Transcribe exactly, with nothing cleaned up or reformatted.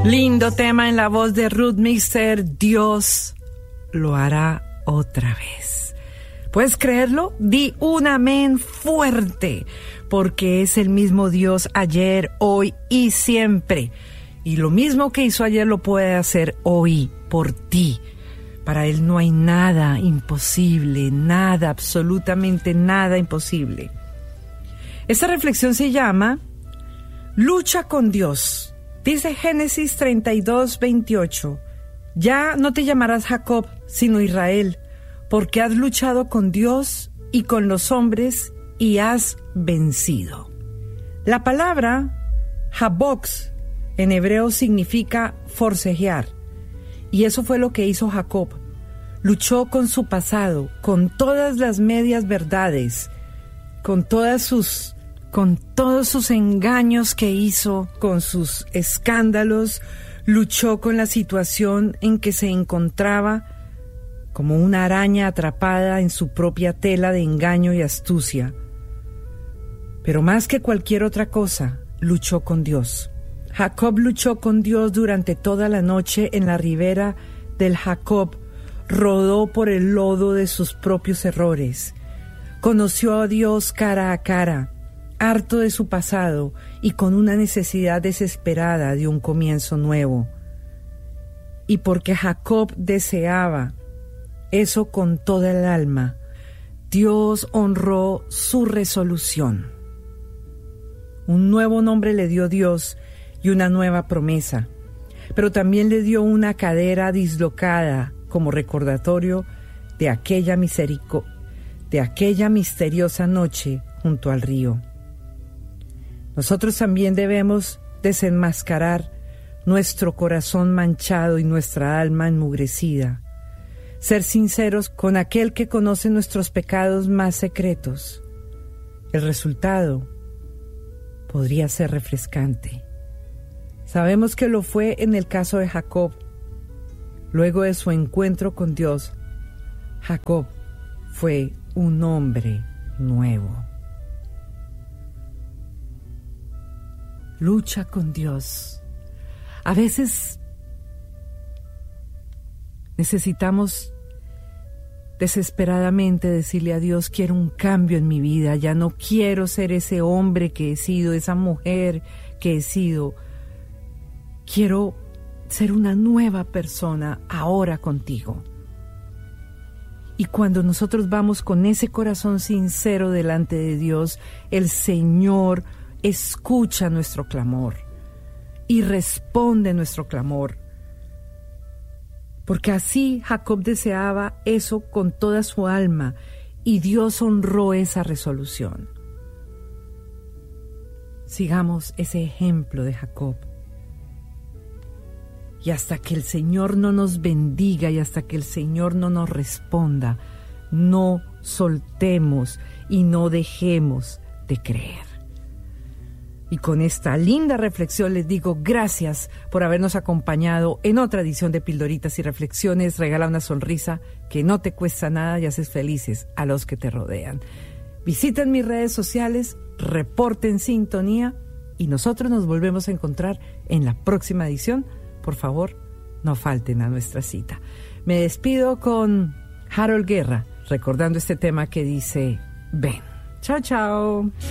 Lindo tema en la voz de Ruth Mixer. Dios lo hará otra vez. ¿Puedes creerlo? Di un amén fuerte, porque es el mismo Dios ayer, hoy y siempre. Y lo mismo que hizo ayer lo puede hacer hoy por ti. Para Él no hay nada imposible, nada, absolutamente nada imposible. Esta reflexión se llama Lucha con Dios. Dice Génesis treinta y dos, veintiocho, ya no te llamarás Jacob, sino Israel, porque has luchado con Dios y con los hombres y has vencido. La palabra Jabox en hebreo significa forcejear, y eso fue lo que hizo Jacob. Luchó con su pasado, con todas las medias verdades, con todas sus... con todos sus engaños que hizo, con sus escándalos, luchó con la situación en que se encontraba como una araña atrapada en su propia tela de engaño y astucia. Pero más que cualquier otra cosa, luchó con Dios. Jacob luchó con Dios durante toda la noche en la ribera del Jacob, rodó por el lodo de sus propios errores, conoció a Dios cara a cara, harto de su pasado y con una necesidad desesperada de un comienzo nuevo. Y porque Jacob deseaba eso con toda el alma, Dios honró su resolución. Un nuevo nombre le dio Dios y una nueva promesa, pero también le dio una cadera dislocada como recordatorio de aquella miserico- de aquella misteriosa noche junto al río. Nosotros también debemos desenmascarar nuestro corazón manchado y nuestra alma enmugrecida, ser sinceros con aquel que conoce nuestros pecados más secretos. El resultado podría ser refrescante. Sabemos que lo fue en el caso de Jacob. Luego de su encuentro con Dios, Jacob fue un hombre nuevo. Lucha con Dios. A veces necesitamos desesperadamente decirle a Dios, quiero un cambio en mi vida, ya no quiero ser ese hombre que he sido, esa mujer que he sido. Quiero ser una nueva persona ahora contigo. Y cuando nosotros vamos con ese corazón sincero delante de Dios, el Señor escucha nuestro clamor y responde nuestro clamor. Porque así Jacob deseaba eso con toda su alma y Dios honró esa resolución. Sigamos ese ejemplo de Jacob. Y hasta que el Señor no nos bendiga y hasta que el Señor no nos responda, no soltemos y no dejemos de creer. Y con esta linda reflexión les digo gracias por habernos acompañado en otra edición de Pildoritas y Reflexiones. Regala una sonrisa que no te cuesta nada y haces felices a los que te rodean. Visiten mis redes sociales, reporten sintonía y nosotros nos volvemos a encontrar en la próxima edición. Por favor, no falten a nuestra cita. Me despido con Harold Guerra, recordando este tema que dice, ven. Chao, chao.